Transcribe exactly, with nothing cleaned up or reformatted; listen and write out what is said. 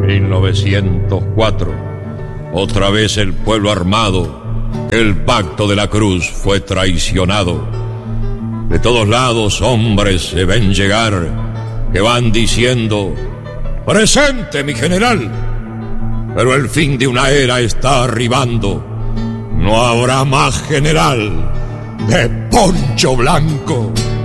mil novecientos cuatro. Otra vez el pueblo armado, el pacto de la cruz fue traicionado. De todos lados hombres se ven llegar, que van diciendo: presente, mi general. Pero el fin de una era está arribando. No habrá más general de poncho blanco.